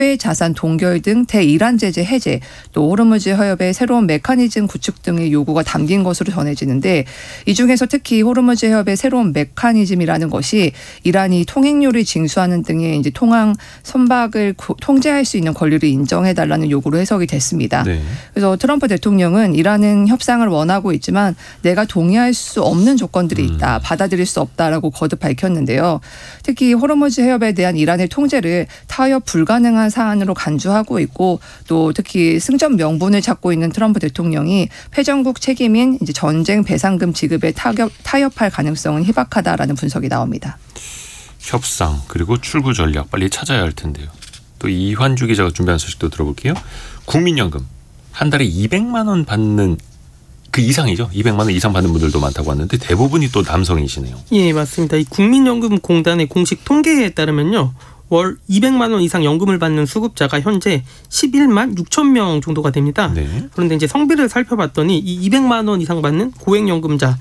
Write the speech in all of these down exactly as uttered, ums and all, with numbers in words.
해외 자산 동결 등 대이란 제재 해제, 또 호르무즈 해협의 새로운 메커니즘 구축 등의 요구가 담긴 것으로 전해지는데, 이 중에서 특히 호르무즈 해협의 새로운 메커니즘이라는 것이 이란이 통행료를 징수하는 등의 이제 통항 선박을 통제할 수 있는 권리를 인정해달라는 요구로 해석이 됐습니다. 네. 그래서 트럼프 대통령은 이란은 협상을 원하고 있지만 내가 동의할 수 없는 조건들이 있다, 음. 받아들일 수 없다라고 거듭 밝혔는데요. 특히 호르무즈 해협에 대한 이란의 통제를 타협 불가능한 사안으로 간주하고 있고, 또 특히 승전 명분을 찾고 있는 트럼프 대통령이 패전국 책임인 이제 전쟁 배상금 지급에 타협, 타협할 가능성은 희박하다라는 분석이 나옵니다. 협상 그리고 출구 전략 빨리 찾아야 할 텐데요. 또 이환주 기자가 준비한 소식도 들어볼게요. 국민연금 한 달에 이백만 원 받는 그 이상이죠. 이백만 원 이상 받는 분들도 많다고 하는데 대부분이 또 남성이시네요. 예, 맞습니다. 이 국민연금공단의 공식 통계에 따르면요, 월 이백만 원 이상 연금을 받는 수급자가 현재 십일만 육천 명 정도가 됩니다. 네. 그런데 이제 성비를 살펴봤더니 이 이백만 원 이상 받는 고액연금자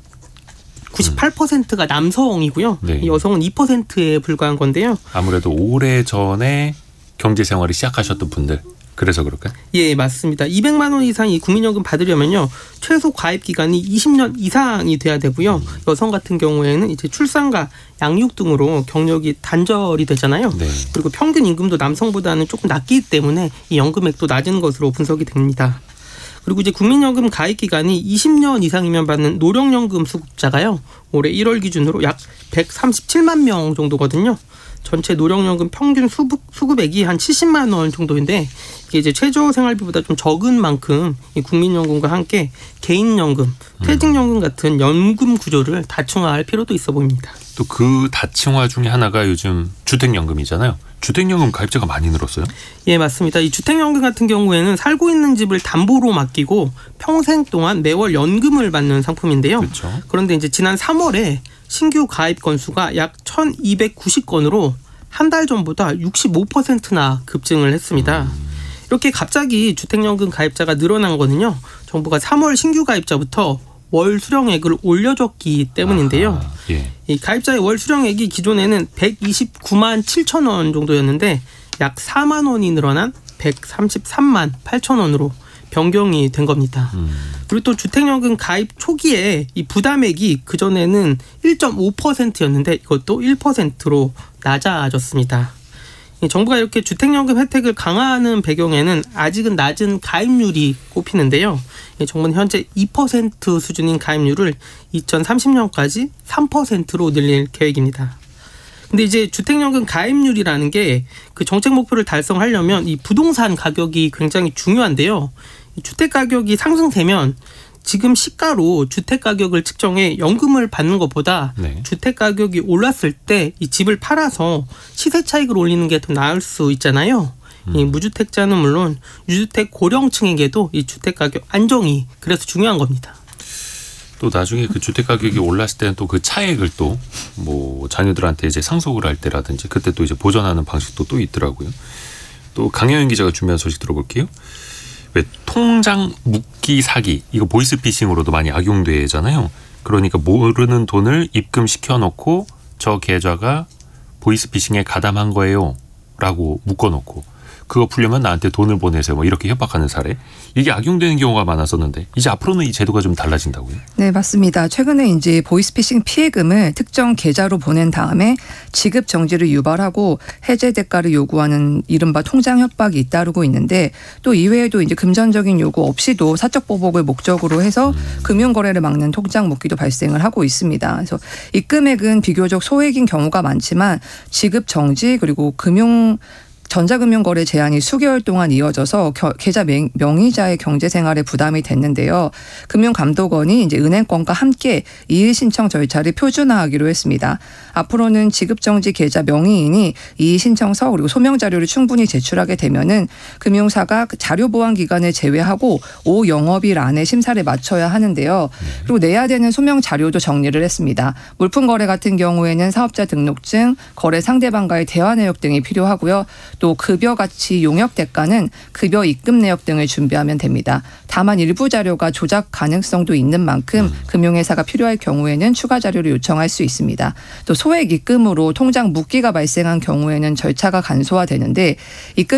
구십팔 퍼센트가 남성이고요. 네. 여성은 이 퍼센트에 불과한 건데요. 아무래도 오래전에 경제생활을 시작하셨던 분들, 그래서 그럴까요? 예, 맞습니다. 이백만 원 이상 이 국민연금 받으려면요, 최소 가입 기간이 이십 년 이상이 돼야 되고요. 음. 여성 같은 경우에는 이제 출산과 양육 등으로 경력이 단절이 되잖아요. 네. 그리고 평균 임금도 남성보다는 조금 낮기 때문에 이 연금액도 낮은 것으로 분석이 됩니다. 그리고 이제 국민연금 가입 기간이 이십 년 이상이면 받는 노령연금 수급자가요, 올해 일월 기준으로 약 백삼십칠만 명 정도거든요. 전체 노령연금 평균 수급, 수급액이 한 칠십만 원 정도인데, 이게 이제 최저생활비보다 좀 적은 만큼 이 국민연금과 함께 개인연금, 퇴직연금 같은 연금 구조를 다층화할 필요도 있어 보입니다. 또 그 다층화 중에 하나가 요즘 주택연금이잖아요. 주택연금 가입자가 많이 늘었어요? 예, 맞습니다. 이 주택연금 같은 경우에는 살고 있는 집을 담보로 맡기고 평생 동안 매월 연금을 받는 상품인데요. 그렇죠. 그런데 이제 지난 삼월에 신규 가입 건수가 약 천이백구십 건으로 한 달 전보다 육십오 퍼센트나 급증을 했습니다. 음. 이렇게 갑자기 주택연금 가입자가 늘어난 거는요, 정부가 삼월 신규 가입자부터 월 수령액을 올려줬기 때문인데요. 아, 예. 이 가입자의 월 수령액이 기존에는 백이십구만 칠천 원 정도였는데 약 사만 원이 늘어난 백삼십삼만 팔천 원으로 변경이 된 겁니다. 음. 그리고 또 주택연금 가입 초기에 이 부담액이 그전에는 일 점 오 퍼센트였는데 이것도 일 퍼센트로 낮아졌습니다. 정부가 이렇게 주택연금 혜택을 강화하는 배경에는 아직은 낮은 가입률이 꼽히는데요. 정부는 현재 이 퍼센트 수준인 가입률을 이천삼십 년까지 삼 퍼센트로 늘릴 계획입니다. 근데 이제 주택연금 가입률이라는 게 그 정책 목표를 달성하려면 이 부동산 가격이 굉장히 중요한데요. 주택 가격이 상승되면 지금 시가로 주택 가격을 측정해 연금을 받는 것보다 네. 주택 가격이 올랐을 때 이 집을 팔아서 시세 차익을 올리는 게 더 나을 수 있잖아요. 음. 이 무주택자는 물론 유주택 고령층에게도 이 주택 가격 안정이 그래서 중요한 겁니다. 또 나중에 그 주택 가격이 올랐을 때는 또 그 차액을 또 뭐 자녀들한테 이제 상속을 할 때라든지 그때 또 이제 보전하는 방식도 또 있더라고요. 또 강혜연 기자가 준비한 소식 들어볼게요. 왜 통장 묵기 사기, 이거 보이스피싱으로도 많이 악용되잖아요. 그러니까 모르는 돈을 입금시켜놓고 저 계좌가 보이스피싱에 가담한 거예요 라고 묶어놓고 그거 풀려면 나한테 돈을 보내세요, 뭐 이렇게 협박하는 사례, 이게 악용되는 경우가 많았었는데 이제 앞으로는 이 제도가 좀 달라진다고요? 네, 맞습니다. 최근에 이제 보이스피싱 피해금을 특정 계좌로 보낸 다음에 지급 정지를 유발하고 해제 대가를 요구하는 이른바 통장 협박이 잇따르고 있는데, 또 이외에도 이제 금전적인 요구 없이도 사적 보복을 목적으로 해서 음. 금융 거래를 막는 통장 묵기도 발생을 하고 있습니다. 그래서 이 금액은 비교적 소액인 경우가 많지만 지급 정지 그리고 금융 전자금융거래 제한이 수개월 동안 이어져서 겨, 계좌 명, 명의자의 경제생활에 부담이 됐는데요. 금융감독원이 이제 은행권과 함께 이의 신청 절차를 표준화하기로 했습니다. 앞으로는 지급정지 계좌 명의인이 이의 신청서 그리고 소명 자료를 충분히 제출하게 되면은 금융사가 자료 보완 기간을 제외하고 오 영업일 안에 심사를 마쳐야 하는데요. 그리고 내야 되는 소명 자료도 정리를 했습니다. 물품 거래 같은 경우에는 사업자 등록증, 거래 상대방과의 대화 내역 등이 필요하고요. 또 급여 가치 용역 대가는 급여 입금 내역 등을 준비하면 됩니다. 다만 일부 자료가 조작 가능성도 있는 만큼 음. 금융회사가 필요할 경우에는 추가 자료를 요청할 수 있습니다. 또 소액 입금으로 통장 묵기가 발생한 경우에는 절차가 간소화되는데 입금